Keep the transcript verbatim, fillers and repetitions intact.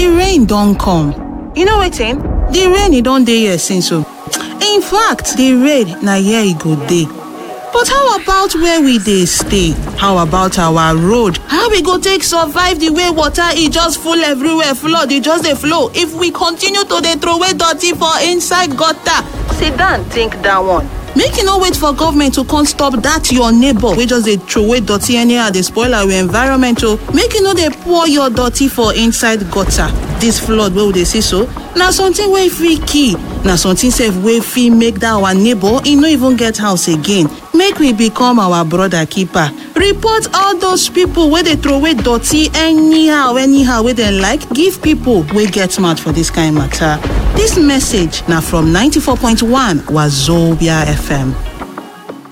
the rain don come. You know wetin? The rain e don dey here since o. In fact, the rain na here e go dey. But how about where we dey stay? How about our road? How we go take survive the way water e just full everywhere, flood e just dey flow if we continue to dey throw away dirty for inside gutter? Sit down think that one. Make you no wait for government to come stop that your neighbor wey just dey throw away dirty anyhow dey spoil our environment o. Make you no dey pour your dirty for inside gutter. This flood wey we dey see so, na something wey fit kill. Na something sef wey fit make that our neighbor e no even get house again. Make we become our brother keeper. Report all those people wey dey throw away dirty anyhow anyhow wey dem like give people wey get mouth for this kind matter. This message na from ninety-four point one Wazobia F M.